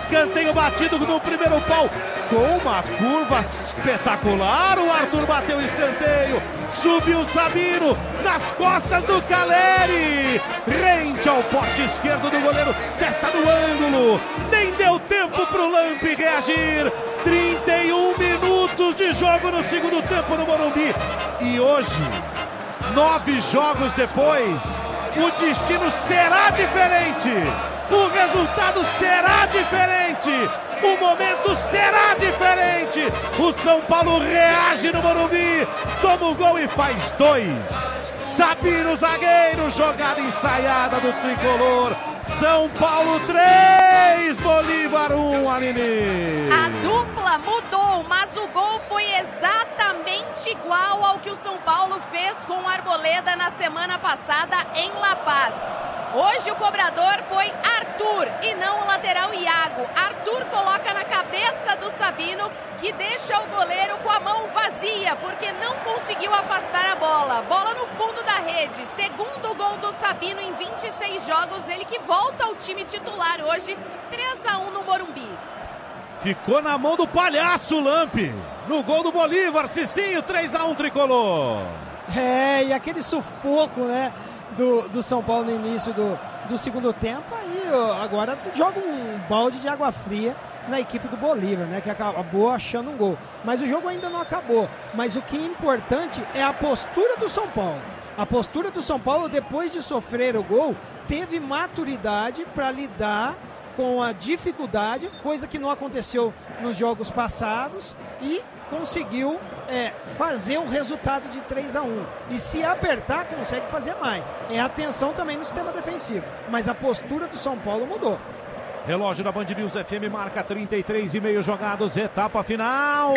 escanteio batido no primeiro pau, com uma curva espetacular. O Arthur bateu o escanteio, subiu o Sabino nas costas do Caleri, rente ao poste esquerdo do goleiro, testa no ângulo, nem deu tempo pro Lamp reagir. 31 minutos de jogo no segundo tempo no Morumbi. E hoje, 9 jogos depois, o destino será diferente. O resultado será diferente. O momento será diferente. O São Paulo reage no Morumbi, toma o gol e faz 2. Sabino, zagueiro, jogada ensaiada do tricolor. São Paulo 3, Bolívar 1, Aline. A dupla mudou, mas o gol foi exatamente igual ao que o São Paulo fez com o Arboleda na semana passada em La Paz. Hoje o cobrador foi Arthur e não o lateral Iago. Arthur coloca na cabeça do Sabino, que deixa o goleiro com a mão vazia, porque não conseguiu afastar a bola. Bola no fundo da rede. Segundo gol do Sabino em 26 jogos, ele que volta ao time titular hoje, 3-1 no Morumbi. Ficou na mão do palhaço Lamp, no gol do Bolívar, Cicinho, 3-1 tricolor. E aquele sufoco, né, do São Paulo no início do segundo tempo, aí agora joga um balde de água fria na equipe do Bolívar, né, que acabou achando um gol. Mas o jogo ainda não acabou. Mas o que é importante é a postura do São Paulo. A postura do São Paulo, depois de sofrer o gol, teve maturidade para lidar com a dificuldade, coisa que não aconteceu nos jogos passados, e conseguiu fazer um resultado de 3-1. E se apertar, consegue fazer mais. É atenção também no sistema defensivo. Mas a postura do São Paulo mudou. Relógio da Band News FM marca 33,5 jogados, etapa final.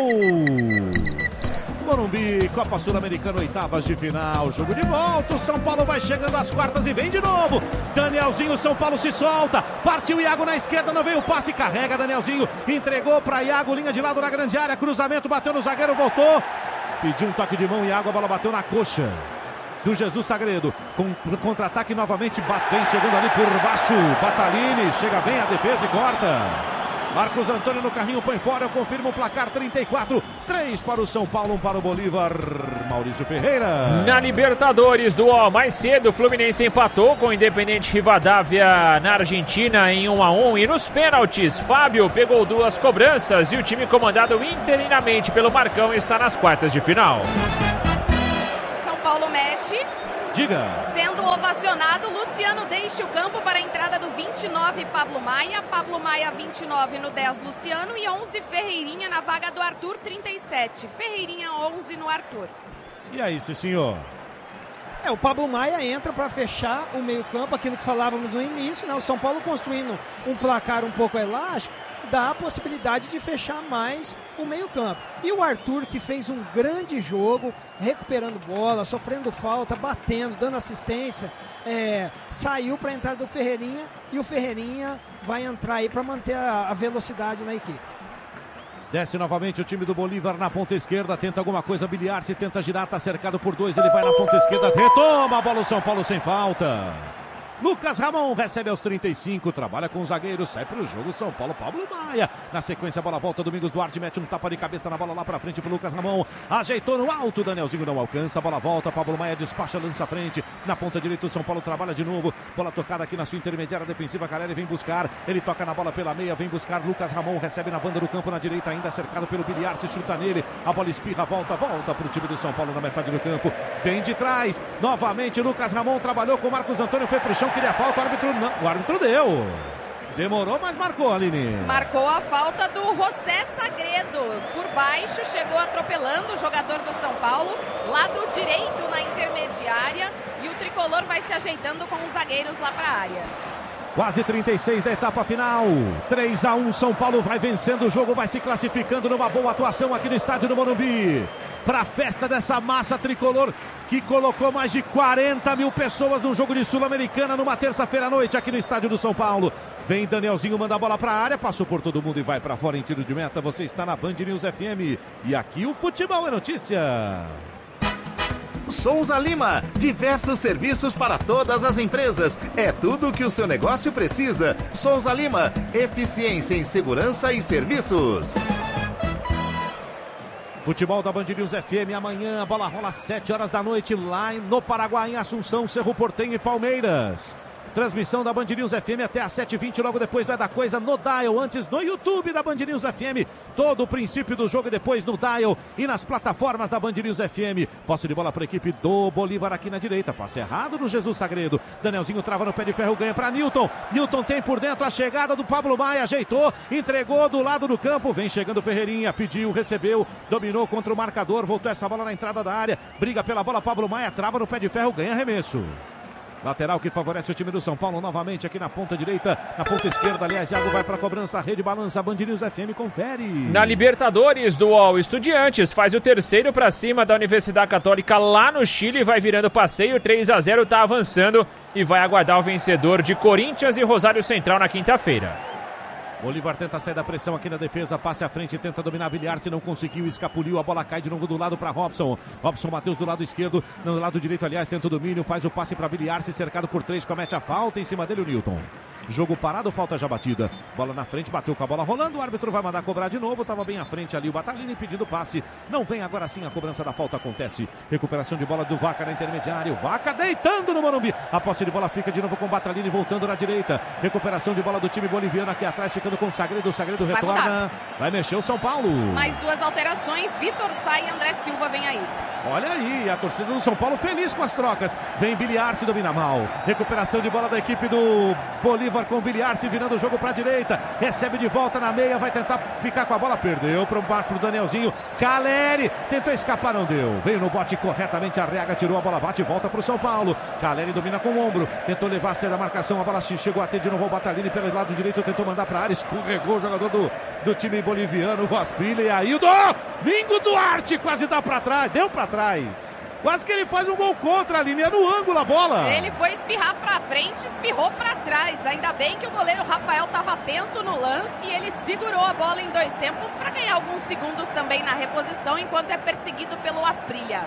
Morumbi, Copa Sul-Americana, oitavas de final, jogo de volta, o São Paulo vai chegando às quartas e vem de novo. Danielzinho, São Paulo se solta, partiu Iago na esquerda, não veio o passe, carrega Danielzinho, entregou para Iago, linha de lado na grande área, cruzamento, bateu no zagueiro, voltou, pediu um toque de mão, Iago, a bola bateu na coxa do Jesus Sagredo, com contra-ataque novamente, vem chegando ali por baixo, Batalini, chega bem a defesa e corta. Marcos Antônio no carrinho, põe fora, confirma o placar, 34, 3 para o São Paulo, 1 para o Bolívar. Maurício Ferreira. Na Libertadores do mais cedo, o Fluminense empatou com o Independente Rivadavia na Argentina em 1-1. E nos pênaltis, Fábio pegou 2 cobranças e o time comandado interinamente pelo Marcão está nas quartas de final. São Paulo mexe. Diga. Sendo ovacionado, Luciano deixa o campo para a entrada do 29, Pablo Maia 29 no 10, Luciano, e 11, Ferreirinha na vaga do Arthur, 37. Ferreirinha 11 no Arthur. E aí, senhor? O Pablo Maia entra para fechar o meio-campo, aquilo que falávamos no início, né? O São Paulo construindo um placar um pouco elástico, dá a possibilidade de fechar mais o meio-campo. E o Arthur, que fez um grande jogo, recuperando bola, sofrendo falta, batendo, dando assistência, saiu para a entrada do Ferreirinha, e o Ferreirinha vai entrar aí para manter a velocidade na equipe. Desce novamente o time do Bolívar na ponta esquerda, tenta alguma coisa, Biliarce tenta girar, tá cercado por 2, ele vai na ponta esquerda, retoma a bola o São Paulo sem falta. Lucas Ramon recebe aos 35, trabalha com o zagueiro, sai pro jogo São Paulo, Pablo Maia. Na sequência, a bola volta, Domingos Duarte mete um tapa de cabeça na bola lá pra frente pro Lucas Ramon. Ajeitou no alto, Danielzinho não alcança, a bola volta, Pablo Maia despacha, lança à frente. Na ponta direita, o São Paulo trabalha de novo. Bola tocada aqui na sua intermediária defensiva, Caleri vem buscar, ele toca na bola pela meia, vem buscar, Lucas Ramon recebe na banda do campo, na direita ainda cercado pelo Biliar, se chuta nele, a bola espirra, volta pro time do São Paulo na metade do campo. Vem de trás, novamente Lucas Ramon trabalhou com o Marcos Antônio, foi pro chão, queria falta, o árbitro deu. Demorou, mas marcou, Aline. Marcou a falta do José Sagredo. Por baixo, chegou atropelando o jogador do São Paulo. Lado direito na intermediária. E o tricolor vai se ajeitando com os zagueiros lá para a área. Quase 36 da etapa final. 3-1, São Paulo vai vencendo o jogo, vai se classificando numa boa atuação aqui no estádio do Morumbi. Para a festa dessa massa tricolor que colocou mais de 40 mil pessoas num jogo de Sul-Americana numa terça-feira à noite aqui no estádio do São Paulo. Vem Danielzinho, manda a bola para a área, passou por todo mundo e vai para fora em tiro de meta. Você está na Band News FM e aqui o futebol é notícia. Souza Lima, diversos serviços para todas as empresas. É tudo o que o seu negócio precisa. Souza Lima, eficiência em segurança e serviços. Futebol da Band News FM, amanhã a bola rola às 7 horas da noite lá no Paraguai, em Assunção, Cerro Porteño e Palmeiras. Transmissão da Band News FM até às 7h20, logo depois do É da Coisa no Dial, antes no YouTube da Band News FM, todo o princípio do jogo e depois no Dial e nas plataformas da Band News FM. Posse de bola para a equipe do Bolívar aqui na direita, passe errado do Jesus Sagredo, Danielzinho trava no pé de ferro, ganha para Newton, Newton tem por dentro a chegada do Pablo Maia, ajeitou, entregou do lado do campo, vem chegando Ferreirinha, pediu, recebeu, dominou contra o marcador, voltou essa bola na entrada da área, briga pela bola, Pablo Maia trava no pé de ferro, ganha arremesso. Lateral que favorece o time do São Paulo novamente aqui na ponta direita, na ponta esquerda, aliás, Iago vai para a cobrança, rede balança, Band News FM confere. Na Libertadores do UOL, Estudiantes faz o terceiro para cima da Universidade Católica lá no Chile, vai virando passeio, 3-0, tá avançando e vai aguardar o vencedor de Corinthians e Rosário Central na quinta-feira. Bolívar tenta sair da pressão aqui na defesa, passe à frente, tenta dominar Biliar, se não conseguiu, escapuliu, a bola cai de novo do lado para Robson. Robson Matheus do lado esquerdo, no lado direito, aliás, tenta o domínio, faz o passe para Biliar, se cercado por 3, comete a falta, em cima dele o Newton. Jogo parado, falta já batida. Bola na frente, bateu com a bola rolando, o árbitro vai mandar cobrar de novo, estava bem à frente ali o Batalini pedindo passe. Não vem agora sim, a cobrança da falta acontece. Recuperação de bola do Vaca na intermediária, o Vaca deitando no Morumbi. A posse de bola fica de novo com o Batalini voltando na direita. Recuperação de bola do time boliviano aqui atrás, ficando com o Sagredo. O Sagredo retorna, vai mexer o São Paulo. Mais duas alterações, Vitor sai e André Silva vem aí. Olha aí, a torcida do São Paulo feliz com as trocas. Vem Biliar, se domina mal. Recuperação de bola da equipe do Bolívar com Biliar, se virando o jogo para a direita. Recebe de volta na meia, vai tentar ficar com a bola. Perdeu para o Danielzinho. Caleri tentou escapar, não deu. Veio no bote corretamente, Arriaga tirou a bola, bate e volta para o São Paulo. Caleri domina com o ombro, tentou levar a sair da marcação. A bola chegou a ter de novo o Batalini pelo lado direito, tentou mandar para a área, escorregou o jogador do time boliviano, o Asprilha, e aí o Domingo Duarte quase dá para trás, deu para trás. Quase que ele faz um gol contra a linha, no ângulo a bola. Ele foi espirrar pra frente, espirrou pra trás. Ainda bem que o goleiro Rafael estava atento no lance e ele segurou a bola em 2 tempos para ganhar alguns segundos também na reposição, enquanto é perseguido pelo Asprilha.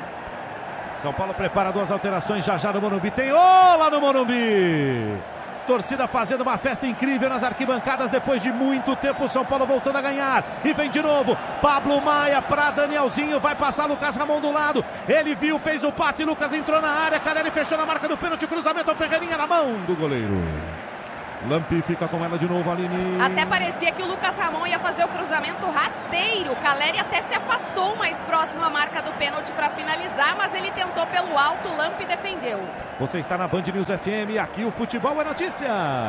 São Paulo prepara 2 alterações já no Morumbi. Tem lá no Morumbi. Torcida fazendo uma festa incrível nas arquibancadas depois de muito tempo. São Paulo voltando a ganhar. E vem de novo. Pablo Maia para Danielzinho. Vai passar Lucas Ramon do lado. Ele viu, fez o passe. Lucas entrou na área. Caleri fechou na marca do pênalti. Cruzamento ao Ferreirinha na mão do goleiro. Lampi fica com ela de novo, Aline. Até parecia que o Lucas Ramon ia fazer o cruzamento rasteiro. Caleri até se afastou mais próximo à marca do pênalti para finalizar, mas ele tentou pelo alto, o Lampi defendeu. Você está na Band News FM, aqui o futebol é notícia.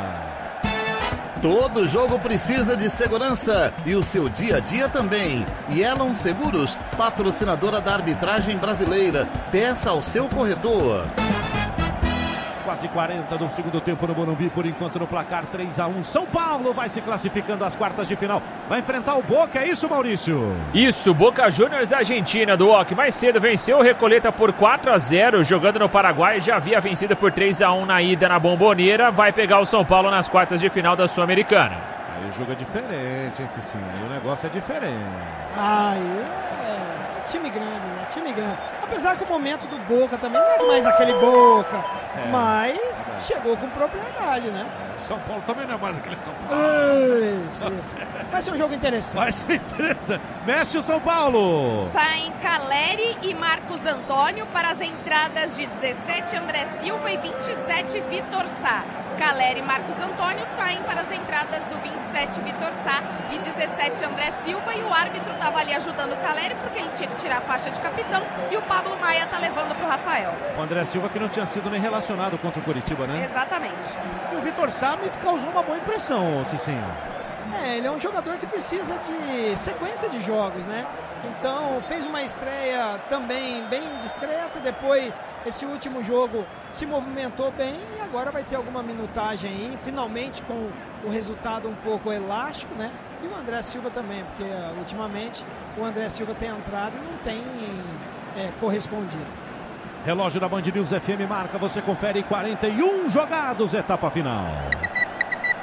Todo jogo precisa de segurança e o seu dia a dia também. Yellow Seguros, patrocinadora da arbitragem brasileira. Peça ao seu corretor. Quase 40 do segundo tempo no Morumbi, por enquanto no placar 3-1. São Paulo vai se classificando às quartas de final. Vai enfrentar o Boca, é isso, Maurício? Isso, Boca Juniors da Argentina, do OC. Mais cedo venceu o Recoleta por 4-0, jogando no Paraguai. Já havia vencido por 3-1 na ida na Bomboneira. Vai pegar o São Paulo nas quartas de final da Sul-Americana. Aí o jogo é diferente, hein, Cicinho? Aí o negócio é diferente. Time grande, né? Time grande. Apesar que o momento do Boca também não é mais aquele Boca, mas chegou com propriedade, né? São Paulo também não é mais aquele São Paulo. Isso. Vai ser um jogo interessante. Vai ser interessante. Mexe o São Paulo. Saem Caleri e Marcos Antônio para as entradas de 17 André Silva e 27 Vitor Sá. Caleri e Marcos Antônio saem para as entradas do 27 Vitor Sá e 17 André Silva, e o árbitro estava ali ajudando o Caleri porque ele tinha que tirar a faixa de capitão, e o Pablo Maia está levando para o Rafael. O André Silva que não tinha sido nem relacionado contra o Coritiba, né? Exatamente. E o Vitor Sá me causou uma boa impressão, Cicinho. Ele é um jogador que precisa de sequência de jogos, né? Então fez uma estreia também bem discreta, depois esse último jogo se movimentou bem e agora vai ter alguma minutagem aí, finalmente com o resultado um pouco elástico, né? E o André Silva também, porque ultimamente o André Silva tem entrado e não tem correspondido. Relógio da Band News FM marca, você confere 41 jogados, etapa final.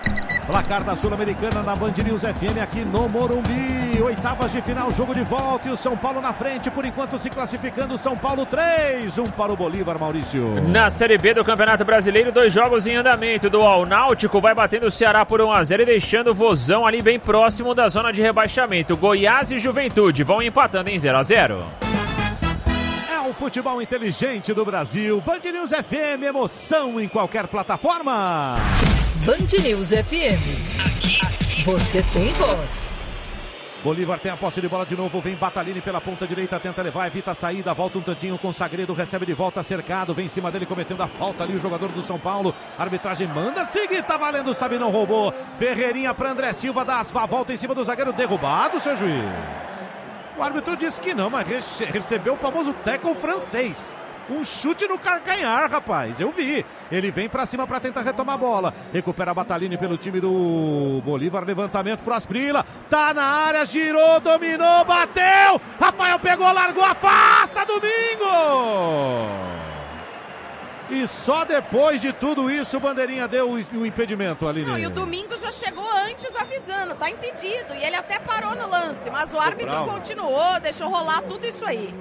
Placar da Sul-Americana na Band News FM aqui no Morumbi. Oitavas de final, jogo de volta e o São Paulo na frente, por enquanto se classificando. São Paulo 3-1 para o Bolívar, Maurício. Na Série B do Campeonato Brasileiro, 2 jogos em andamento. Do Náutico vai batendo o Ceará por 1-0 e deixando o Vozão ali bem próximo da zona de rebaixamento. Goiás e Juventude vão empatando em 0-0. O futebol inteligente do Brasil. Band News FM, emoção em qualquer plataforma. Band News FM. Aqui você tem voz. Bolívar tem a posse de bola de novo, vem Batalini pela ponta direita, tenta levar, evita a saída, volta um tantinho com Sagredo, recebe de volta, cercado, vem em cima dele cometendo a falta ali o jogador do São Paulo, a arbitragem manda seguir, tá valendo, sabe, não roubou. Ferreirinha para André Silva, dá a volta em cima do zagueiro, derrubado, seu juiz. O árbitro disse que não, mas recebeu o famoso tackle francês. Um chute no calcanhar, rapaz. Eu vi. Ele vem pra cima pra tentar retomar a bola. Recupera a Batalini pelo time do Bolívar. Levantamento pro Asprila. Tá na área, girou, dominou, bateu. Rafael pegou, largou, afasta, Domingo! E só depois de tudo isso, o Bandeirinha deu o impedimento ali. Não, e o Domingos já chegou antes avisando, tá impedido. E ele até parou no lance, mas o árbitro continuou, deixou rolar tudo isso aí.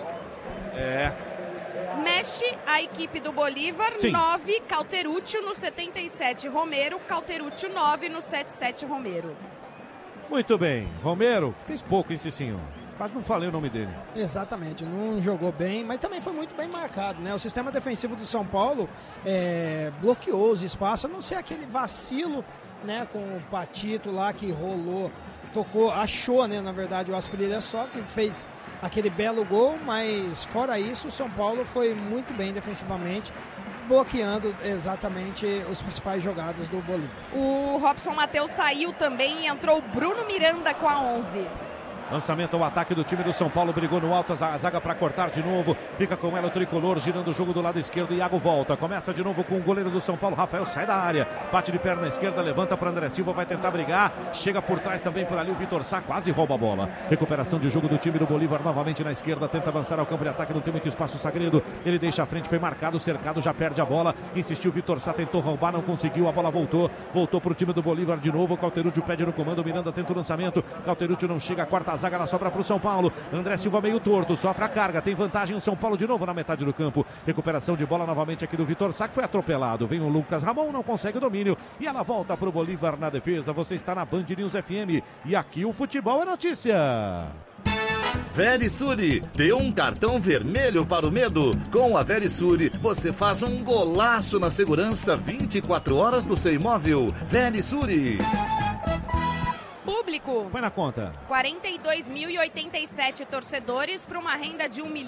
Mexe a equipe do Bolívar, sim. 9, Cauterúcio no 77, Romero, Cauterúcio 9 no 77, Romero. Muito bem, Romero fez pouco, hein, Cicinho? Quase não falei o nome dele. Exatamente, não jogou bem, mas também foi muito bem marcado, né? O sistema defensivo do São Paulo bloqueou os espaços, a não ser aquele vacilo, né, com o Patito lá que rolou, tocou, achou, né, na verdade, o Asprila só, que fez aquele belo gol, mas fora isso, o São Paulo foi muito bem defensivamente, bloqueando exatamente os principais jogadas do Bolívar. O Robson Matheus saiu também e entrou o Bruno Miranda com a 11. Lançamento ao ataque do time do São Paulo, brigou no alto, a zaga para cortar de novo, fica com ela o tricolor, girando o jogo do lado esquerdo, Iago volta, começa de novo com o goleiro do São Paulo, Rafael sai da área, bate de perna esquerda, levanta para André Silva, vai tentar brigar, chega por trás também por ali o Vitor Sá, quase rouba a bola, recuperação de jogo do time do Bolívar, novamente na esquerda, tenta avançar ao campo de ataque, não tem muito espaço, Sagredo, ele deixa a frente, foi marcado, cercado, já perde a bola, insistiu, Vitor Sá tentou roubar, não conseguiu, a bola voltou pro time do Bolívar de novo, Cauterúcio pede no comando, Miranda tenta o lançamento, Cauterúcio não chega, a quarta zaga, ela sobra pro São Paulo, André Silva meio torto, sofre a carga, tem vantagem o São Paulo de novo na metade do campo, recuperação de bola novamente aqui do Vitor Sá, que foi atropelado, vem o Lucas Ramon, não consegue o domínio, e ela volta pro Bolívar na defesa, você está na Band News FM, e aqui o futebol é notícia. Verisure, dê um cartão vermelho para o medo. Com a Verisure, você faz um golaço na segurança 24 horas do seu imóvel. Verisure. Público. Põe na conta. 42.087 torcedores para uma renda de R$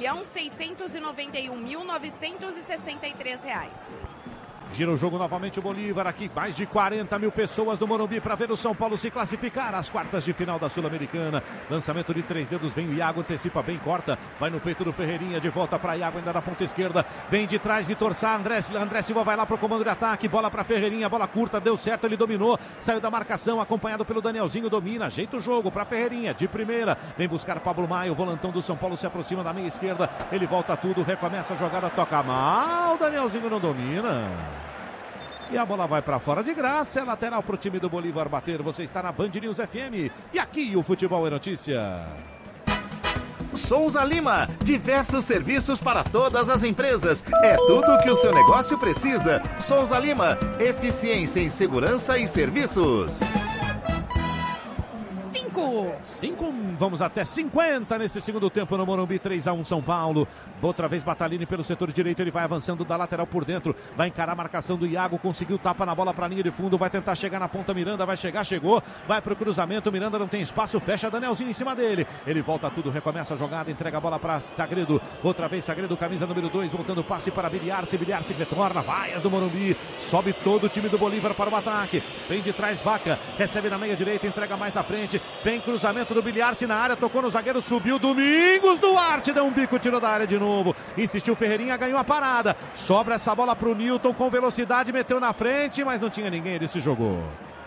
1.691.963. Gira o jogo novamente o Bolívar, aqui mais de 40 mil pessoas no Morumbi para ver o São Paulo se classificar às quartas de final da Sul-Americana. Lançamento de 3 dedos, vem o Iago, antecipa bem, corta, vai no peito do Ferreirinha, de volta para Iago, ainda na ponta esquerda, vem de trás, Vitor Sá, André Silva vai lá pro comando de ataque, bola para Ferreirinha, bola curta, deu certo, ele dominou, saiu da marcação, acompanhado pelo Danielzinho, domina, ajeita o jogo para Ferreirinha, de primeira, vem buscar Pablo Maia, o volantão do São Paulo se aproxima da meia esquerda, ele volta tudo, recomeça a jogada, toca mal, Danielzinho não domina. E a bola vai para fora de graça, é lateral para o time do Bolívar bater. Você está na Band News FM e aqui o futebol é notícia. Souza Lima, diversos serviços para todas as empresas. É tudo o que o seu negócio precisa. Souza Lima, eficiência em segurança e serviços. 5, vamos até 50 nesse segundo tempo no Morumbi, 3-1 São Paulo. Outra vez Batalini pelo setor direito, ele vai avançando da lateral por dentro, vai encarar a marcação do Iago, conseguiu tapa na bola para a linha de fundo, vai tentar chegar na ponta, Miranda vai chegar, chegou, vai pro cruzamento, Miranda não tem espaço, fecha Danielzinho em cima dele, ele volta tudo, recomeça a jogada, entrega a bola para Sagredo, outra vez Sagredo, camisa número 2, voltando o passe para Biliarce retorna, vaias do Morumbi, sobe todo o time do Bolívar para o ataque, vem de trás Vaca, recebe na meia direita, entrega mais à frente, vem cruzamento do Biliarce na área, tocou no zagueiro, subiu Domingos Duarte, deu um bico, tirou da área de novo, insistiu Ferreirinha, ganhou a parada, sobra essa bola pro Newton com velocidade, meteu na frente, mas não tinha ninguém, ele se jogou.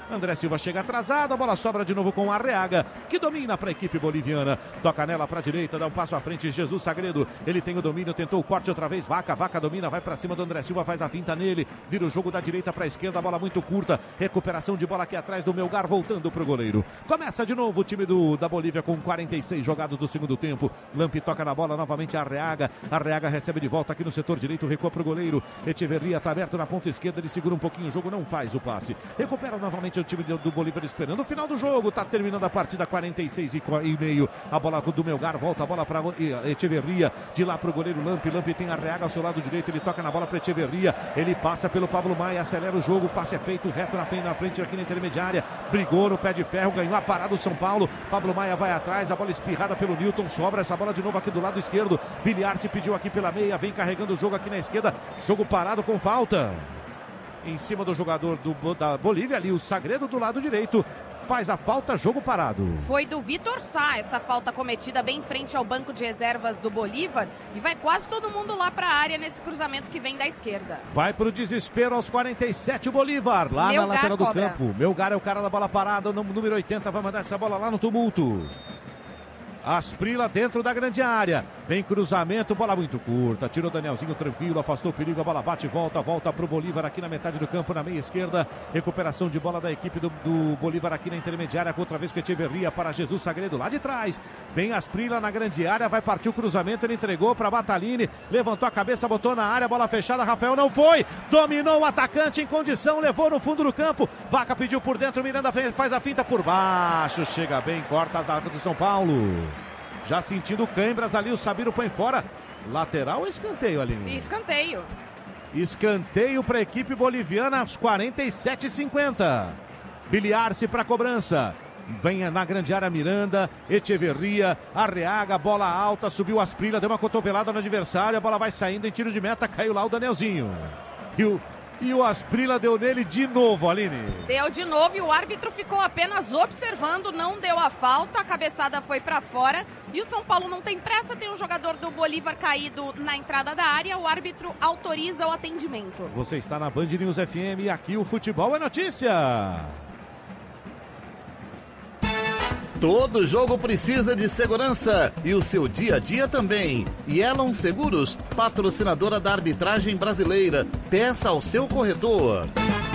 André Silva chega atrasado, a bola sobra de novo com o Arreaga, que domina para a equipe boliviana. Toca nela para a direita, dá um passo à frente, Jesus Sagredo. Ele tem o domínio, tentou o corte outra vez. Vaca domina, vai para cima do André Silva, faz a finta nele. Vira o jogo da direita para a esquerda, a bola muito curta. Recuperação de bola aqui atrás do Melgar, voltando para o goleiro. Começa de novo o time da Bolívia com 46 jogados do segundo tempo. Lampi toca na bola, novamente Arreaga. Arreaga recebe de volta aqui no setor direito, recua para o goleiro. Echeverria está aberto na ponta esquerda, ele segura um pouquinho o jogo, não faz o passe. Recupera novamente o time do Bolívar esperando o final do jogo. Tá terminando a partida, 46 e meio. A bola do Melgar, volta a bola para Echeverria. De lá para o goleiro Lampi. Lampi tem Arreaga ao seu lado direito. Ele toca na bola para Echeverria. Ele passa pelo Pablo Maia, acelera o jogo. O passe é feito reto na frente aqui na intermediária. Brigou no pé de ferro, ganhou a parada do São Paulo. Pablo Maia vai atrás. A bola espirrada pelo Newton. Sobra essa bola de novo aqui do lado esquerdo. Biliar se pediu aqui pela meia. Vem carregando o jogo aqui na esquerda. Jogo parado com falta. Em cima do jogador da Bolívia ali, o Sagredo do lado direito. Faz a falta, jogo parado. Foi do Vitor Sá essa falta cometida bem em frente ao banco de reservas do Bolívar. E vai quase todo mundo lá para a área nesse cruzamento que vem da esquerda. Vai pro desespero aos 47 o Bolívar, lá Melgar na lateral do cobra. campo. Melgar é o cara da bola parada, o número 80 vai mandar essa bola lá no tumulto. Asprila dentro da grande área. Vem cruzamento, bola muito curta. Tirou Danielzinho tranquilo, afastou o perigo. A bola bate e volta pro Bolívar aqui na metade do campo, na meia esquerda. Recuperação de bola da equipe do Bolívar aqui na intermediária. Outra vez com Echeverria para Jesus Sagredo lá de trás. Vem Asprila na grande área, vai partir o cruzamento. Ele entregou para Batalini. Levantou a cabeça, botou na área, bola fechada. Rafael não foi. Dominou o atacante em condição, levou no fundo do campo. Vaca pediu por dentro, Miranda faz a finta por baixo. Chega bem, corta as datas do São Paulo. Já sentindo câimbras ali, o Sabino põe fora. Lateral ou escanteio, Aline? Escanteio. Escanteio para a equipe boliviana aos 47,50. Biliar-se para a cobrança. Vem na grande área Miranda, Echeverria, Arreaga, bola alta, subiu Asprila, deu uma cotovelada no adversário, a bola vai saindo em tiro de meta, caiu lá o Danielzinho. E o Asprila deu nele de novo, Aline. Deu de novo e o árbitro ficou apenas observando, não deu a falta, a cabeçada foi pra fora. E o São Paulo não tem pressa, tem um jogador do Bolívar caído na entrada da área, o árbitro autoriza o atendimento. Você está na Band News FM e aqui o futebol é notícia. Todo jogo precisa de segurança e o seu dia a dia também. Yellow Seguros, patrocinadora da arbitragem brasileira. Peça ao seu corretor.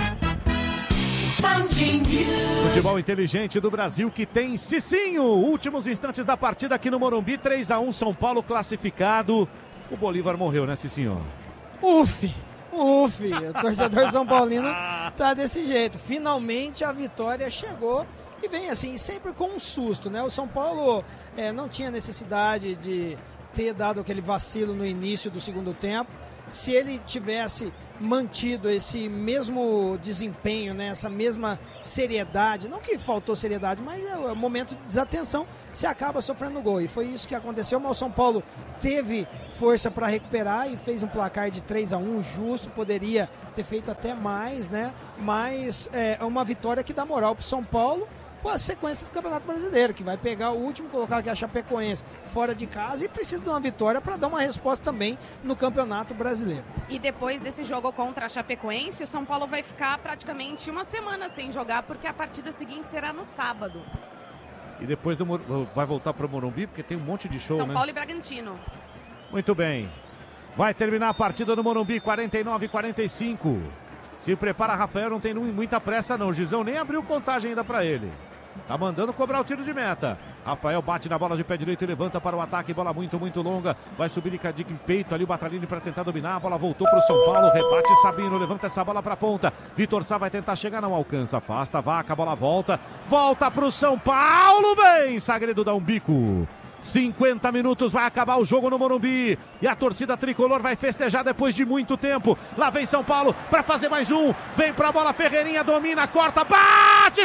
Futebol inteligente do Brasil que tem Cicinho. Últimos instantes da partida aqui no Morumbi, 3-1 São Paulo classificado. O Bolívar morreu, né, Cicinho? Ufi, o torcedor São Paulino tá desse jeito. Finalmente a vitória chegou. E vem assim, sempre com um susto, né? O São Paulo não tinha necessidade de ter dado aquele vacilo no início do segundo tempo. Se ele tivesse mantido esse mesmo desempenho, né? Essa mesma seriedade, não que faltou seriedade, mas é o momento de desatenção, se acaba sofrendo gol. E foi isso que aconteceu, mas o São Paulo teve força para recuperar e fez um placar de 3-1 justo, poderia ter feito até mais, né? Mas é uma vitória que dá moral para o São Paulo. A sequência do Campeonato Brasileiro, que vai pegar o último colocado, que é a Chapecoense, fora de casa, e precisa de uma vitória para dar uma resposta também no Campeonato Brasileiro. E depois desse jogo contra a Chapecoense, o São Paulo vai ficar praticamente uma semana sem jogar, porque a partida seguinte será no sábado. E depois vai voltar para o Morumbi, porque tem um monte de show, São né? Paulo e Bragantino. Muito bem. Vai terminar a partida no Morumbi, 49-45. Se prepara, Rafael, não tem muita pressa não. O Gizão nem abriu contagem ainda para ele. Tá mandando cobrar o tiro de meta. Rafael bate na bola de pé direito e levanta para o ataque. Bola muito longa. Vai subir em peito ali o Batalini para tentar dominar. A bola voltou para o São Paulo. Rebate Sabino. Levanta essa bola para a ponta. Vitor Sá vai tentar chegar, não alcança. Afasta a Vaca. A bola volta. Volta para o São Paulo. Vem. Sagredo dá um bico. 50 minutos, vai acabar o jogo no Morumbi. E a torcida tricolor vai festejar depois de muito tempo. Lá vem São Paulo para fazer mais um. Vem pra bola, Ferreirinha domina, corta, bate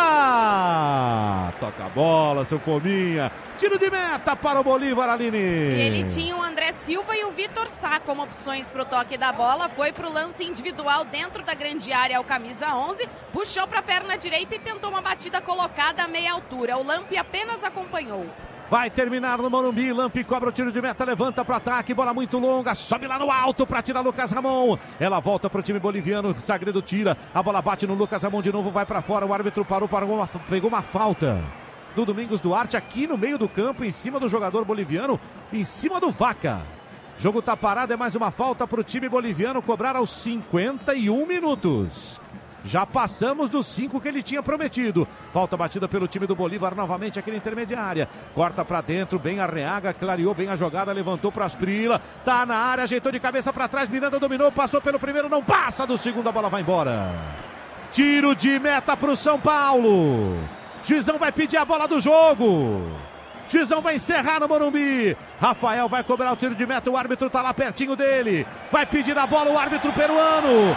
fora! Toca a bola, seu Fominha. Tiro de meta para o Bolívar, Aline. Ele tinha o André Silva e o Vitor Sá como opções para o toque da bola. Foi para o lance individual dentro da grande área ao camisa 11. Puxou para a perna direita e tentou uma batida colocada a meia altura. O Lampi apenas acompanhou. Vai terminar no Morumbi. Lampi cobra o tiro de meta, levanta para ataque, bola muito longa, sobe lá no alto para tirar Lucas Ramon. Ela volta para o time boliviano, Sagredo tira, a bola bate no Lucas Ramon de novo, vai para fora, o árbitro parou, pegou uma falta do Domingos Duarte aqui no meio do campo, em cima do jogador boliviano, em cima do Vaca. Jogo tá parado, é mais uma falta para o time boliviano cobrar aos 51 minutos. Já passamos dos 5 que ele tinha prometido. Falta batida pelo time do Bolívar novamente aqui na intermediária. Corta pra dentro, bem Arreaga, clareou bem a jogada, levantou pra Asprila. Tá na área, ajeitou de cabeça pra trás, Miranda dominou, passou pelo primeiro, não passa do segundo, a bola vai embora. Tiro de meta pro São Paulo. Juizão vai pedir a bola do jogo. Juizão vai encerrar no Morumbi. Rafael vai cobrar o tiro de meta, o árbitro tá lá pertinho dele. Vai pedir a bola o árbitro peruano.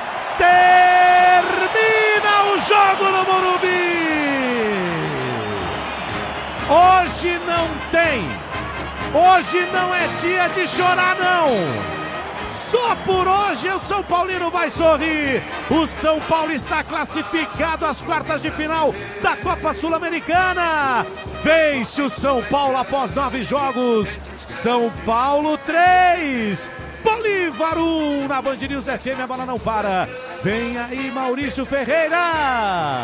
Termina o jogo no Morumbi. Hoje não tem. Hoje não é dia de chorar, não. Só por hoje o São Paulino vai sorrir. O São Paulo está classificado às quartas de final da Copa Sul-Americana. Vence o São Paulo após 9 jogos. São Paulo 3. Bolívar 1 na Band News FM, a bola não para. Vem aí Maurício Ferreira.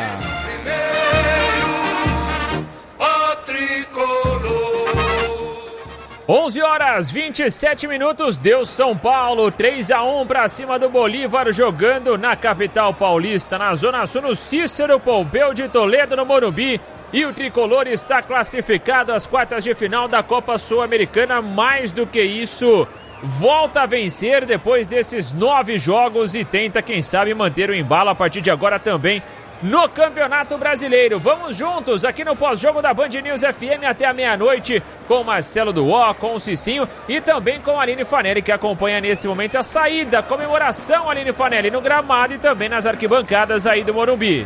Primeiro, o tricolor. 11h27, deu São Paulo, 3-1 para cima do Bolívar, jogando na capital paulista, na Zona Sul, no Cícero Pompeu de Toledo, no Morumbi. E o tricolor está classificado às quartas de final da Copa Sul-Americana. Mais do que isso, volta a vencer depois desses 9 jogos e tenta, quem sabe, manter o embalo a partir de agora também no Campeonato Brasileiro. Vamos juntos aqui no pós-jogo da Band News FM até a meia-noite com o Marcelo Duó, com o Cicinho e também com a Aline Fanelli, que acompanha nesse momento a saída, a comemoração, Aline Fanelli, no gramado e também nas arquibancadas aí do Morumbi.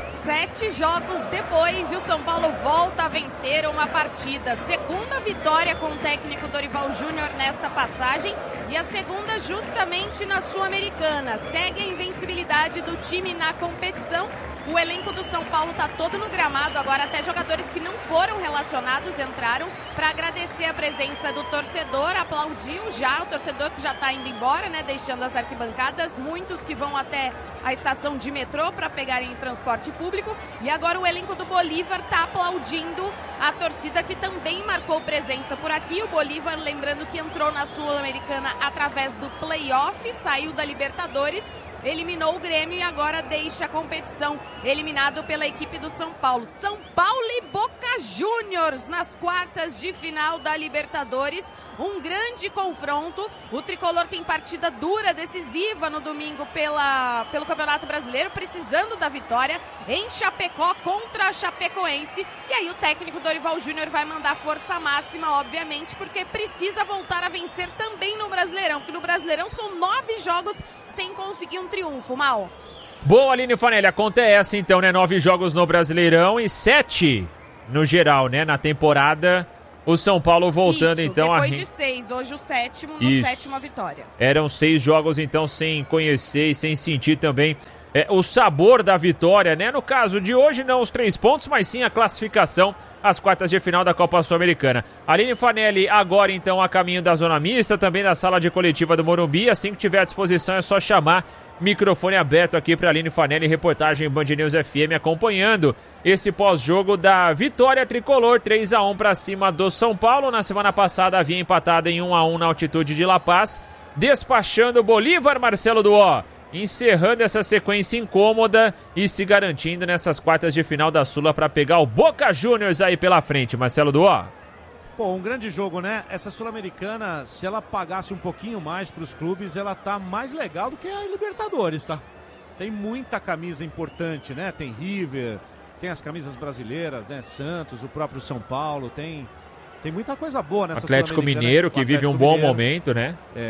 7 jogos depois e o São Paulo volta a vencer uma partida. Segunda vitória com o técnico Dorival Júnior nesta passagem e a segunda justamente na Sul-Americana. Segue a invencibilidade do time na competição. O elenco do São Paulo está todo no gramado, agora até jogadores que não foram relacionados entraram para agradecer a presença do torcedor, aplaudiu já o torcedor que já está indo embora, né, deixando as arquibancadas, muitos que vão até a estação de metrô para pegarem transporte público, e agora o elenco do Bolívar está aplaudindo a torcida que também marcou presença por aqui. O Bolívar, lembrando que entrou na Sul-Americana através do play-off, saiu da Libertadores, eliminou o Grêmio e agora deixa a competição eliminado pela equipe do São Paulo. São Paulo e Boca Juniors nas quartas de final da Libertadores. Um grande confronto. O tricolor tem partida dura, decisiva no domingo pelo Campeonato Brasileiro, precisando da vitória em Chapecó contra a Chapecoense. E aí o técnico Dorival Júnior vai mandar força máxima, obviamente, porque precisa voltar a vencer também no Brasileirão, porque no Brasileirão são 9 jogos sem conseguir um triunfo, Mal. Boa, Aline Fanelli, a conta é essa então, né? 9 jogos no Brasileirão e 7 no geral, né? Na temporada, o São Paulo voltando então depois de 6, hoje o sétimo, sétima vitória. Eram 6 jogos então sem conhecer e sem sentir também o sabor da vitória, né? No caso de hoje, não os 3 pontos, mas sim a classificação às quartas de final da Copa Sul-Americana. Aline Fanelli agora então a caminho da zona mista, também da sala de coletiva do Morumbi. Assim que tiver à disposição é só chamar. Microfone aberto aqui para Aline Fanelli, reportagem Band News FM, acompanhando esse pós-jogo da vitória tricolor, 3-1 para cima do São Paulo. Na semana passada havia empatado em 1-1 na altitude de La Paz, despachando o Bolívar, Marcelo Duó, encerrando essa sequência incômoda e se garantindo nessas quartas de final da Sula para pegar o Boca Juniors aí pela frente, Marcelo Duó. Pô, um grande jogo, né? Essa Sul-Americana, se ela pagasse um pouquinho mais para os clubes, ela tá mais legal do que a Libertadores, tá? Tem muita camisa importante, né? Tem River, tem as camisas brasileiras, né? Santos, o próprio São Paulo, tem muita coisa boa nessa Atlético Mineiro, que vive um bom momento, né?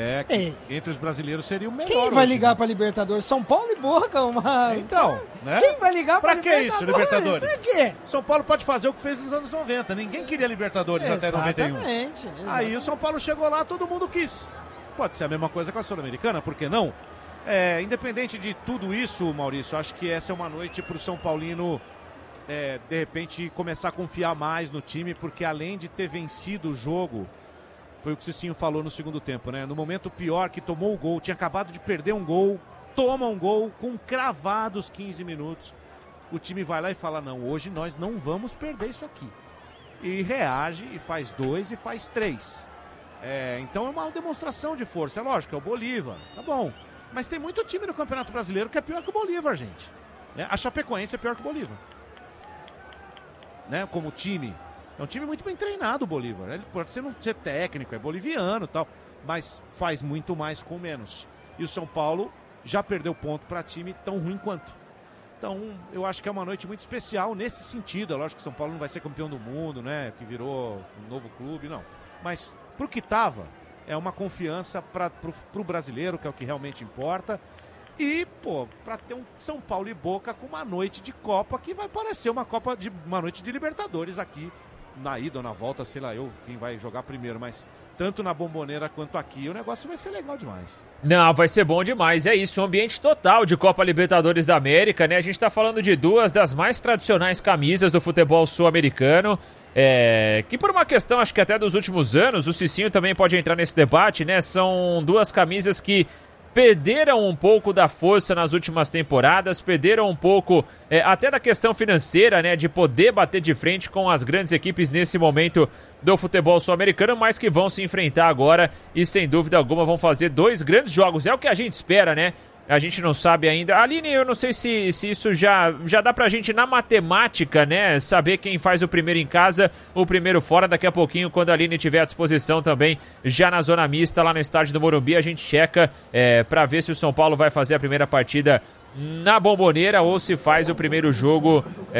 Entre os brasileiros seria o melhor. Quem vai hoje, ligar né? para Libertadores? São Paulo e Boca, Então, né? Quem vai ligar para Libertadores? Pra que isso, Libertadores? Pra quê? São Paulo pode fazer o que fez nos anos 90. Ninguém queria Libertadores até 91. Exatamente. Aí o São Paulo chegou lá, todo mundo quis. Pode ser a mesma coisa com a Sul-Americana, por que não? Independente de tudo isso, Maurício, acho que essa é uma noite pro São Paulino de repente começar a confiar mais no time, porque além de ter vencido o jogo, foi o que o Cicinho falou no segundo tempo, né? No momento pior, que tomou o gol, tinha acabado de perder um gol, toma um gol com cravados 15 minutos. O time vai lá e fala, não, hoje nós não vamos perder isso aqui. E reage, e faz 2 e faz 3. Então é uma demonstração de força. É lógico, é o Bolívar, tá bom. Mas tem muito time no Campeonato Brasileiro que é pior que o Bolívar, gente. A Chapecoense é pior que o Bolívar. Né? Como time. É um time muito bem treinado, o Bolívar. Ele pode não ser técnico, é boliviano e tal, mas faz muito mais com menos. E o São Paulo já perdeu ponto para time tão ruim quanto. Então, eu acho que é uma noite muito especial nesse sentido. É lógico que o São Paulo não vai ser campeão do mundo, né? Que virou um novo clube, não. Mas, pro que tava, é uma confiança pro brasileiro, que é o que realmente importa. E, pra ter um São Paulo e Boca com uma noite de Copa que vai parecer uma noite de Libertadores aqui, na ida ou na volta, sei lá quem vai jogar primeiro, mas tanto na Bombonera quanto aqui, o negócio vai ser legal demais. Não, vai ser bom demais, é isso, um ambiente total de Copa Libertadores da América, né? A gente tá falando de 2 das mais tradicionais camisas do futebol sul-americano, que por uma questão, acho que até dos últimos anos, o Cicinho também pode entrar nesse debate, né? São 2 camisas que perderam um pouco da força nas últimas temporadas, perderam um pouco até da questão financeira, né, de poder bater de frente com as grandes equipes nesse momento do futebol sul-americano, mas que vão se enfrentar agora e sem dúvida alguma vão fazer 2 grandes jogos, é o que a gente espera, né? A gente não sabe ainda. Aline, eu não sei se isso já dá pra gente na matemática, né? Saber quem faz o primeiro em casa, o primeiro fora. Daqui a pouquinho, quando a Aline tiver à disposição também, já na zona mista, lá no estádio do Morumbi, a gente checa pra ver se o São Paulo vai fazer a primeira partida na Bombonera ou se faz o primeiro jogo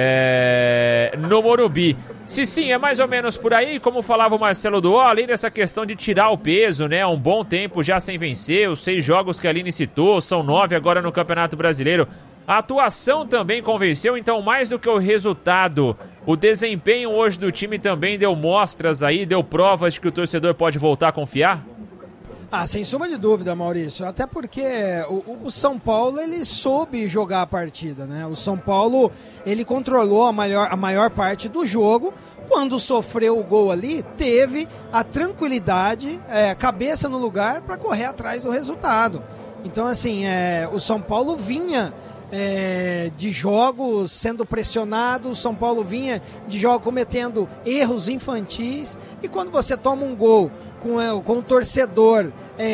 no Morumbi. Se sim, é mais ou menos por aí, como falava o Marcelo Duó, além dessa questão de tirar o peso, né? Um bom tempo já sem vencer, os 6 jogos que a Aline citou, são 9 agora no Campeonato Brasileiro. A atuação também convenceu, então mais do que o resultado, o desempenho hoje do time também deu mostras aí, deu provas de que o torcedor pode voltar a confiar? Sem sombra de dúvida, Maurício, até porque o São Paulo, ele soube jogar a partida, né? O São Paulo, ele controlou a maior parte do jogo, quando sofreu o gol ali, teve a tranquilidade, cabeça no lugar para correr atrás do resultado. Então, assim, o São Paulo vinha de jogos sendo pressionado, o São Paulo vinha de jogos cometendo erros infantis, e quando você toma um gol com o torcedor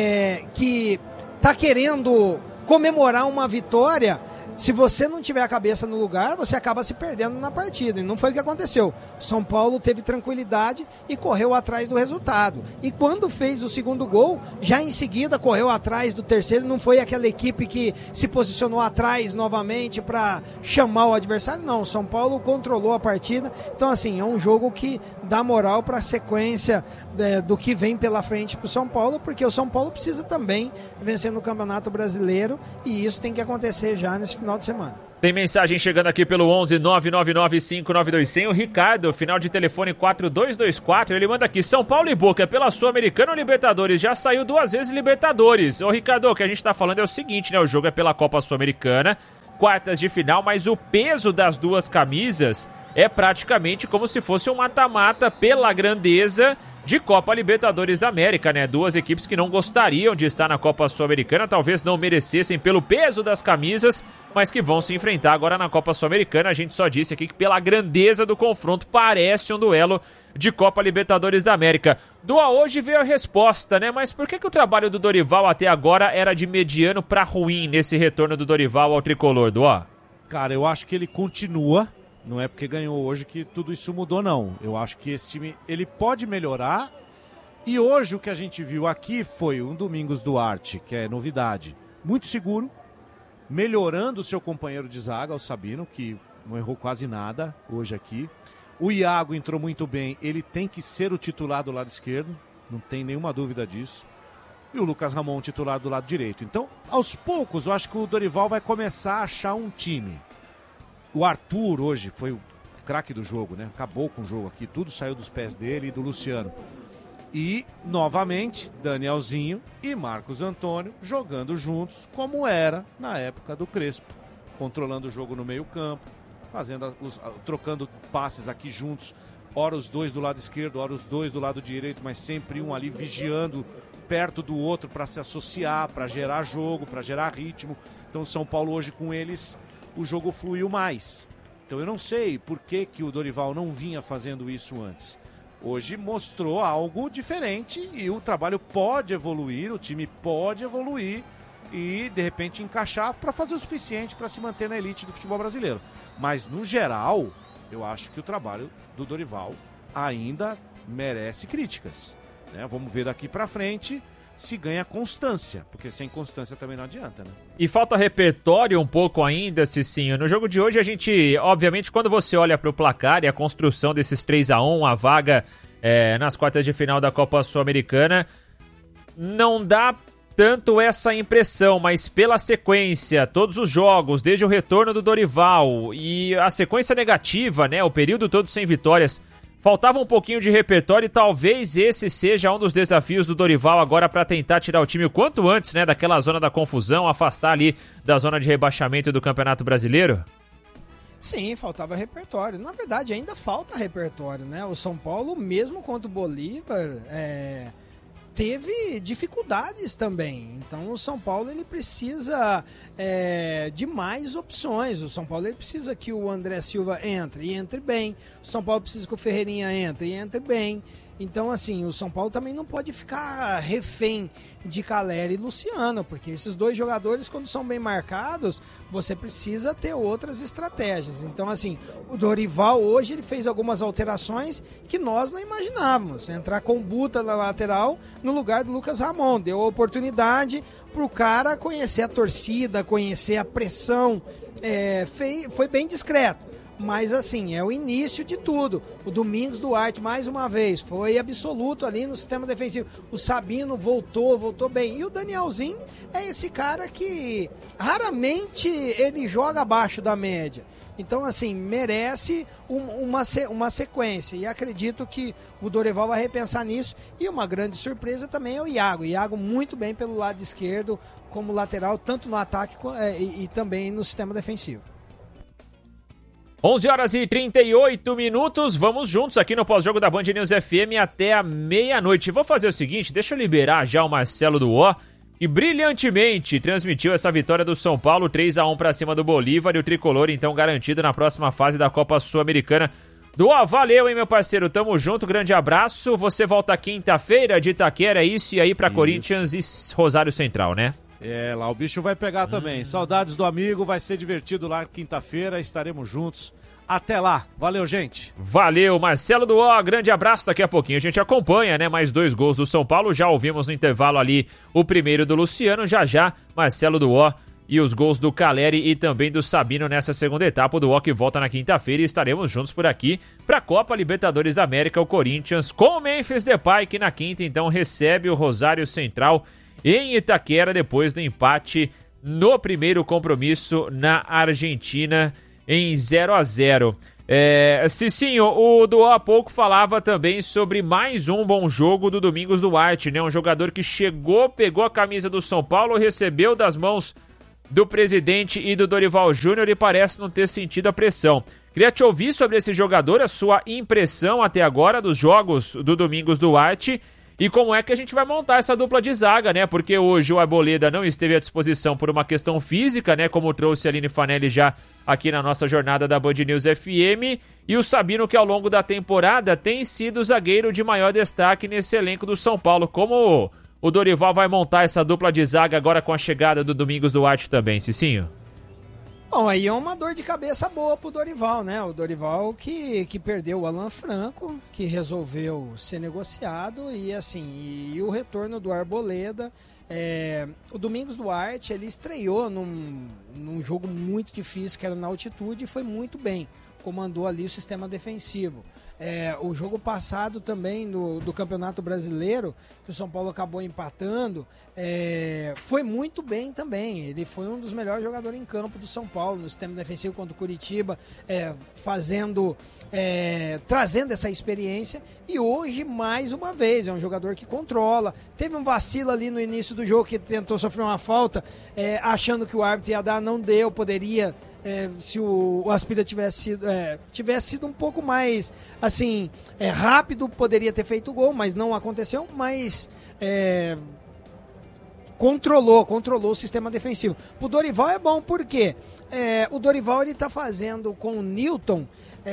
que está querendo comemorar uma vitória, se você não tiver a cabeça no lugar, você acaba se perdendo na partida, e não foi o que aconteceu. São Paulo teve tranquilidade e correu atrás do resultado, e quando fez o segundo gol, já em seguida correu atrás do terceiro. Não foi aquela equipe que se posicionou atrás novamente para chamar o adversário, não. São Paulo controlou a partida. Então, assim, é um jogo que dá moral para a sequência do que vem pela frente para o São Paulo, porque o São Paulo precisa também vencer no Campeonato Brasileiro, e isso tem que acontecer já nesse final de semana. Tem mensagem chegando aqui pelo 11 999 592 100. O Ricardo, final de telefone 4224, ele manda aqui: São Paulo e Boca pela Sul-Americana ou Libertadores? Já saiu 2 vezes Libertadores. Ô Ricardo, o que a gente tá falando é o seguinte, né? O jogo é pela Copa Sul-Americana, quartas de final, mas o peso das 2 camisas é praticamente como se fosse um mata-mata pela grandeza de Copa Libertadores da América, né? 2 equipes que não gostariam de estar na Copa Sul-Americana, talvez não merecessem pelo peso das camisas, mas que vão se enfrentar agora na Copa Sul-Americana. A gente só disse aqui que pela grandeza do confronto parece um duelo de Copa Libertadores da América. Doa, hoje veio a resposta, né? Mas por que o trabalho do Dorival até agora era de mediano para ruim nesse retorno do Dorival ao tricolor, Doa? Cara, eu acho que ele continua. Não é porque ganhou hoje que tudo isso mudou, não. Eu acho que esse time, ele pode melhorar. E hoje o que a gente viu aqui foi um Domingos Duarte, que é novidade, muito seguro, melhorando o seu companheiro de zaga, o Sabino, que não errou quase nada hoje aqui. O Iago entrou muito bem, ele tem que ser o titular do lado esquerdo, não tem nenhuma dúvida disso. E o Lucas Ramon titular do lado direito. Então, aos poucos, eu acho que o Dorival vai começar a achar um time. O Arthur hoje foi o craque do jogo, né? Acabou com o jogo aqui, tudo saiu dos pés dele e do Luciano. E, novamente, Danielzinho e Marcos Antônio jogando juntos, como era na época do Crespo. Controlando o jogo no meio-campo, trocando passes aqui juntos, ora os dois do lado esquerdo, ora os dois do lado direito, mas sempre um ali vigiando perto do outro para se associar, para gerar jogo, para gerar ritmo. Então o São Paulo hoje com eles, o jogo fluiu mais. Então eu não sei por que o Dorival não vinha fazendo isso antes. Hoje mostrou algo diferente e o trabalho pode evoluir, o time pode evoluir e de repente encaixar para fazer o suficiente para se manter na elite do futebol brasileiro. Mas no geral, eu acho que o trabalho do Dorival ainda merece críticas, né? Vamos ver daqui para frente se ganha constância, porque sem constância também não adianta, né? E falta repertório um pouco ainda, Cicinho. No jogo de hoje a gente, obviamente, quando você olha para o placar e a construção desses 3-1, a vaga nas quartas de final da Copa Sul-Americana, não dá tanto essa impressão, mas pela sequência, todos os jogos, desde o retorno do Dorival e a sequência negativa, né, o período todo sem vitórias, faltava um pouquinho de repertório e talvez esse seja um dos desafios do Dorival agora para tentar tirar o time o quanto antes, né, daquela zona da confusão, afastar ali da zona de rebaixamento do Campeonato Brasileiro? Sim, faltava repertório. Na verdade, ainda falta repertório, né? O São Paulo, mesmo contra o Bolívar, teve dificuldades também. Então o São Paulo ele precisa de mais opções. O São Paulo ele precisa que o André Silva entre e entre bem. O São Paulo precisa que o Ferreirinha entre e entre bem. Então, assim, o São Paulo também não pode ficar refém de Calleri e Luciano, porque esses dois jogadores, quando são bem marcados, você precisa ter outras estratégias. Então, assim, o Dorival hoje ele fez algumas alterações que nós não imaginávamos. Entrar com o Buta na lateral no lugar do Lucas Ramon. Deu a oportunidade para o cara conhecer a torcida, conhecer a pressão. Foi bem discreto. Mas assim, é o início de tudo. O Domingos Duarte, mais uma vez, foi absoluto ali no sistema defensivo. O Sabino voltou bem. E o Danielzinho é esse cara que raramente ele joga abaixo da média. Então, assim, merece uma sequência. E acredito que o Dorival vai repensar nisso. E uma grande surpresa também é o Iago. Iago muito bem pelo lado esquerdo, como lateral, tanto no ataque e também no sistema defensivo. 11h38, vamos juntos aqui no pós-jogo da Band News FM até a meia-noite. Vou fazer o seguinte, deixa eu liberar já o Marcelo Duó, que brilhantemente transmitiu essa vitória do São Paulo, 3-1 para cima do Bolívar, e o Tricolor então garantido na próxima fase da Copa Sul-Americana. Duó, valeu, hein, meu parceiro, tamo junto, grande abraço, você volta quinta-feira de Itaquera, é isso, e aí para Corinthians e Rosário Central, né? Lá o bicho vai pegar também. Saudades do amigo, vai ser divertido lá quinta-feira, estaremos juntos. Até lá, valeu, gente. Valeu, Marcelo Duó, grande abraço, daqui a pouquinho a gente acompanha, né, mais 2 gols do São Paulo, já ouvimos no intervalo ali o primeiro do Luciano, já Marcelo Duó e os gols do Calleri e também do Sabino nessa segunda etapa, o Duó que volta na quinta-feira e estaremos juntos por aqui para a Copa Libertadores da América, o Corinthians com o Memphis Depay, que na quinta então recebe o Rosário Central em Itaquera, depois do empate no primeiro compromisso na Argentina em 0-0. Cicinho, o Duó há pouco falava também sobre mais um bom jogo do Domingos Duarte, né? Um jogador que chegou, pegou a camisa do São Paulo, recebeu das mãos do presidente e do Dorival Júnior e parece não ter sentido a pressão. Queria te ouvir sobre esse jogador, a sua impressão até agora dos jogos do Domingos Duarte. E como é que a gente vai montar essa dupla de zaga, né? Porque hoje o Arboleda não esteve à disposição por uma questão física, né? Como trouxe a Aline Fanelli já aqui na nossa jornada da Band News FM. E o Sabino, que ao longo da temporada tem sido o zagueiro de maior destaque nesse elenco do São Paulo. Como o Dorival vai montar essa dupla de zaga agora com a chegada do Domingos Duarte também, Cicinho? Bom, aí é uma dor de cabeça boa pro Dorival, né? O Dorival que perdeu o Alan Franco, que resolveu ser negociado e assim, e o retorno do Arboleda. O Domingos Duarte, ele estreou num jogo muito difícil, que era na altitude, e foi muito bem. Comandou ali o sistema defensivo. O jogo passado também do Campeonato Brasileiro, que o São Paulo acabou empatando, foi muito bem também. Ele foi um dos melhores jogadores em campo do São Paulo, no sistema defensivo contra o Curitiba, trazendo essa experiência. E hoje, mais uma vez, é um jogador que controla. Teve um vacilo ali no início do jogo, que tentou sofrer uma falta, achando que o árbitro ia dar, não deu, poderia... se o Aspira tivesse sido um pouco mais assim, rápido, poderia ter feito o gol, mas não aconteceu, mas controlou o sistema defensivo. Pro Dorival é bom, porque o Dorival ele tá fazendo com o Newton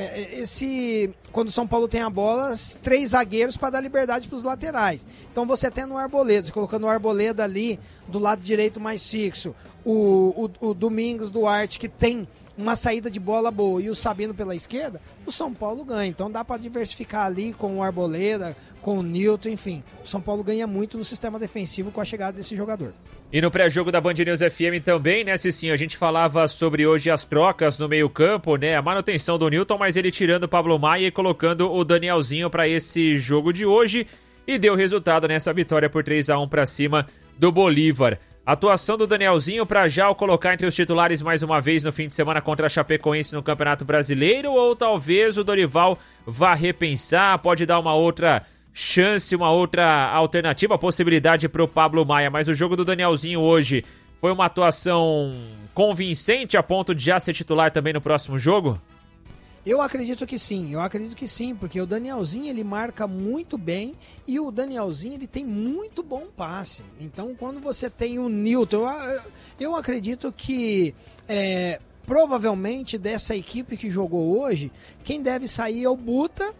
quando o São Paulo tem a bola, 3 zagueiros para dar liberdade para os laterais. Então você tendo o Arboleda, você colocando o Arboleda ali do lado direito mais fixo, o Domingos Duarte, que tem uma saída de bola boa, e o Sabino pela esquerda, o São Paulo ganha. Então dá para diversificar ali com o Arboleda, com o Newton, enfim. O São Paulo ganha muito no sistema defensivo com a chegada desse jogador. E no pré-jogo da Band News FM também, né, Cicinho? A gente falava sobre hoje as trocas no meio-campo, né? A manutenção do Newton, mas ele tirando o Pablo Maia e colocando o Danielzinho para esse jogo de hoje. E deu resultado nessa vitória por 3-1 para cima do Bolívar. Atuação do Danielzinho para já o colocar entre os titulares mais uma vez no fim de semana contra a Chapecoense no Campeonato Brasileiro, ou talvez o Dorival vá repensar, pode dar uma outra chance, uma outra alternativa, possibilidade para o Pablo Maia. Mas o jogo do Danielzinho hoje foi uma atuação convincente a ponto de já ser titular também no próximo jogo? Eu acredito que sim, porque o Danielzinho ele marca muito bem e o Danielzinho ele tem muito bom passe. Então quando você tem o Newton, eu acredito que provavelmente dessa equipe que jogou hoje, quem deve sair é o Buta.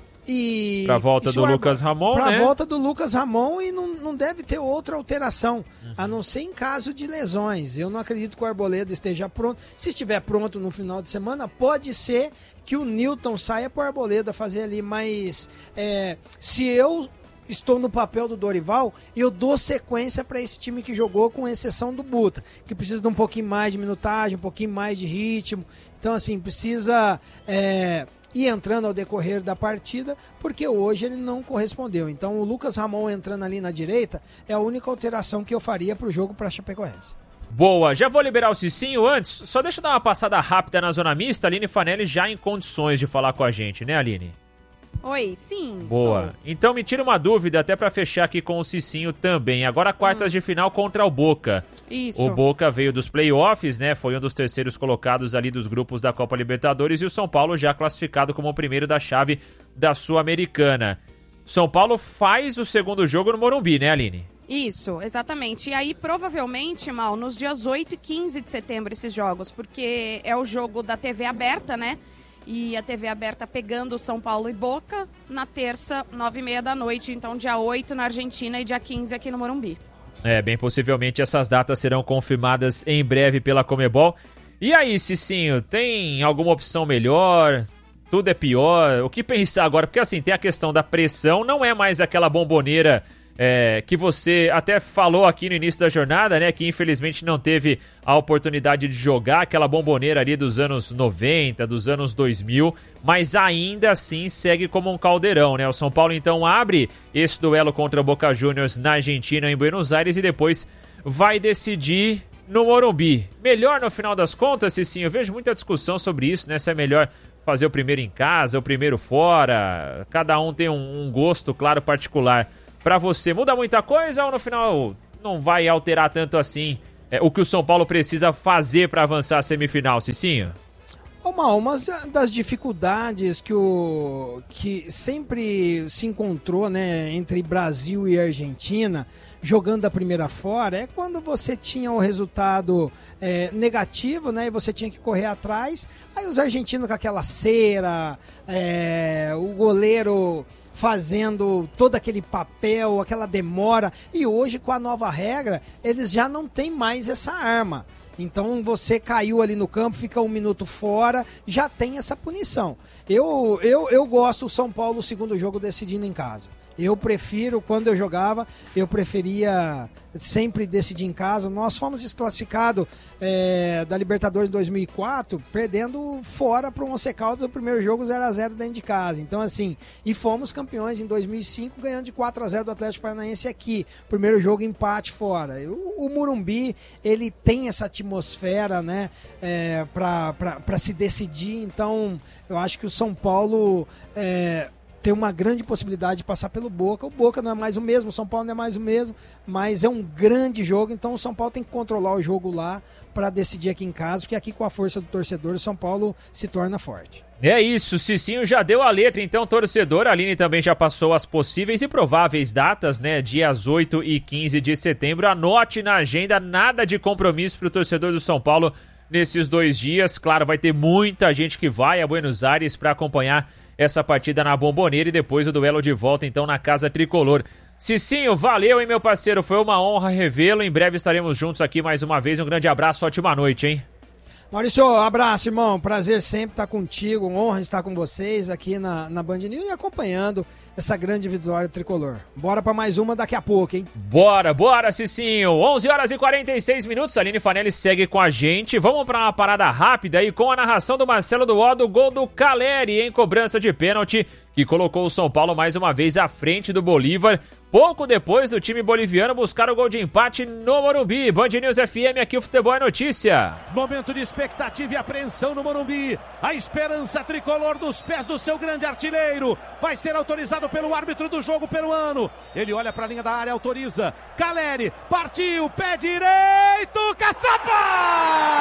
Pra volta do Lucas Ramon, né? Pra volta do Lucas Ramon, e não deve ter outra alteração, a não ser em caso de lesões. Eu não acredito que o Arboleda esteja pronto. Se estiver pronto no final de semana, pode ser que o Newton saia pro Arboleda fazer ali, mas se eu estou no papel do Dorival, eu dou sequência para esse time que jogou, com exceção do Buta, que precisa de um pouquinho mais de minutagem, um pouquinho mais de ritmo. Então, assim, precisa... e entrando ao decorrer da partida, porque hoje ele não correspondeu. Então o Lucas Ramon entrando ali na direita é a única alteração que eu faria para o jogo para a Chapecoense. Boa, já vou liberar o Cicinho antes, só deixa eu dar uma passada rápida na zona mista. Aline Fanelli já em condições de falar com a gente, né, Aline? Oi, sim. Boa. Estou. Então me tira uma dúvida, até pra fechar aqui com o Cicinho também. Agora quartas de final contra o Boca. Isso. O Boca veio dos playoffs, né? Foi um dos terceiros colocados ali dos grupos da Copa Libertadores, e o São Paulo já classificado como o primeiro da chave da Sul-Americana. São Paulo faz o segundo jogo no Morumbi, né, Aline? Isso, exatamente. E aí, provavelmente, Mal, nos dias 8 e 15 de setembro esses jogos, porque é o jogo da TV aberta, né? E a TV aberta pegando São Paulo e Boca na terça, 9h30 da noite. Então, dia 8 na Argentina e dia 15 aqui no Morumbi. Bem possivelmente essas datas serão confirmadas em breve pela Conmebol. E aí, Cicinho, tem alguma opção melhor? Tudo é pior? O que pensar agora? Porque assim, tem a questão da pressão, não é mais aquela bomboneira que você até falou aqui no início da jornada, né? Que infelizmente não teve a oportunidade de jogar, aquela bomboneira ali dos anos 90, dos anos 2000, mas ainda assim segue como um caldeirão, né? O São Paulo então abre esse duelo contra o Boca Juniors na Argentina, em Buenos Aires, e depois vai decidir no Morumbi. Melhor no final das contas, Cicinho? Eu vejo muita discussão sobre isso, né? Se é melhor fazer o primeiro em casa, o primeiro fora, cada um tem um gosto, claro, particular. Pra você, muda muita coisa ou no final não vai alterar tanto assim o que o São Paulo precisa fazer para avançar a semifinal, Cicinho? Uma das dificuldades que sempre se encontrou, né, entre Brasil e Argentina, jogando a primeira fora, é quando você tinha o resultado negativo, né, e você tinha que correr atrás. Aí os argentinos com aquela cera, o goleiro fazendo todo aquele papel, aquela demora, e hoje com a nova regra, eles já não têm mais essa arma. Então você caiu ali no campo, fica 1 minuto fora, já tem essa punição. Eu gosto do São Paulo, o segundo jogo, decidindo em casa. Eu prefiro, quando eu jogava, eu preferia sempre decidir em casa. Nós fomos desclassificados da Libertadores 2004, perdendo fora para o Once Caldas o primeiro jogo 0-0 dentro de casa. Então, assim, e fomos campeões em 2005, ganhando de 4-0 do Atlético Paranaense aqui. Primeiro jogo, empate fora. O Morumbi, ele tem essa atmosfera, né, para se decidir. Então, eu acho que o São Paulo tem uma grande possibilidade de passar pelo Boca. O Boca não é mais o mesmo, o São Paulo não é mais o mesmo, mas é um grande jogo, então o São Paulo tem que controlar o jogo lá para decidir aqui em casa, porque aqui com a força do torcedor o São Paulo se torna forte. É isso, Cicinho já deu a letra, então, torcedor. A Aline também já passou as possíveis e prováveis datas, né? Dias 8 e 15 de setembro. Anote na agenda, nada de compromisso para o torcedor do São Paulo nesses 2 dias. Claro, vai ter muita gente que vai a Buenos Aires para acompanhar essa partida na Bombonera e depois o duelo de volta, então, na Casa Tricolor. Cicinho, valeu, hein, meu parceiro? Foi uma honra revê-lo. Em breve estaremos juntos aqui mais uma vez. Um grande abraço, ótima noite, hein? Maurício, abraço, irmão. Prazer sempre estar contigo. Honra estar com vocês aqui na Band News e acompanhando essa grande vitória tricolor. Bora para mais uma daqui a pouco, hein? Bora, Cicinho. 11h46. Aline Fanelli segue com a gente. Vamos para uma parada rápida aí com a narração do Marcelo Duó do gol do Caleri em cobrança de pênalti, que colocou o São Paulo mais uma vez à frente do Bolívar, pouco depois do time boliviano buscar o gol de empate no Morumbi. Band News FM, aqui o Futebol é Notícia. Momento de expectativa e apreensão no Morumbi. A esperança tricolor dos pés do seu grande artilheiro. Vai ser autorizado pelo árbitro do jogo peruano. Ele olha para a linha da área, autoriza. Caleri, partiu, pé direito, caçapa!